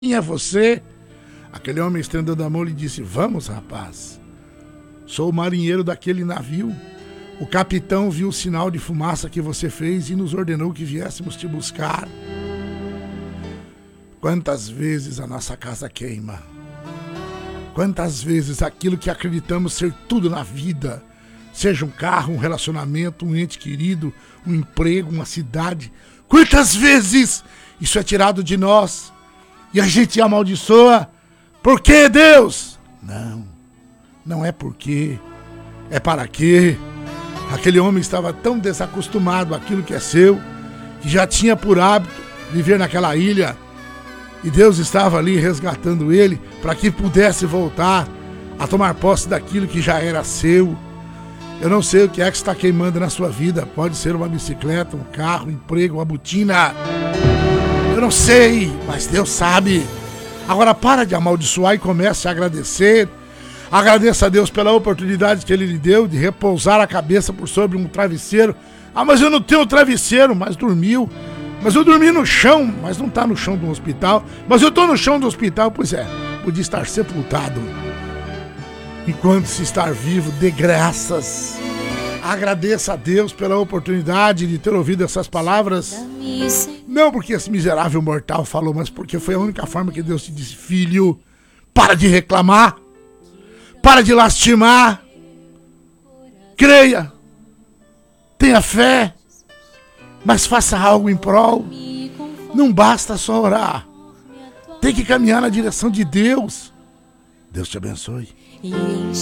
Quem é você? Aquele homem estendendo a mão lhe disse: vamos, rapaz. Sou o marinheiro daquele navio. O capitão viu o sinal de fumaça que você fez e nos ordenou que viéssemos te buscar. Quantas vezes a nossa casa queima? Quantas vezes aquilo que acreditamos ser tudo na vida, seja um carro, um relacionamento, um ente querido, um emprego, uma cidade, quantas vezes isso é tirado de nós e a gente amaldiçoa? Por que, Deus? Não é porque, é para quê. Aquele homem estava tão desacostumado àquilo que é seu, que já tinha por hábito viver naquela ilha, e Deus estava ali resgatando ele para que pudesse voltar a tomar posse daquilo que já era seu. Eu não sei o que é que está queimando na sua vida. Pode ser uma bicicleta, um carro, um emprego, uma botina. Eu não sei, mas Deus sabe. Agora para de amaldiçoar e comece a agradecer. Agradeça a Deus pela oportunidade que Ele lhe deu de repousar a cabeça por sobre um travesseiro. Ah, mas eu não tenho travesseiro, mas dormiu. Mas eu dormi no chão, mas não está no chão do hospital. Mas eu estou no chão do hospital, pois é, podia estar sepultado. Enquanto se estar vivo, dê graças. Agradeça a Deus pela oportunidade de ter ouvido essas palavras. Não porque esse miserável mortal falou, mas porque foi a única forma que Deus te disse: filho, para de reclamar, para de lastimar, creia, tenha fé, mas faça algo em prol. Não basta só orar, tem que caminhar na direção de Deus. Deus te abençoe.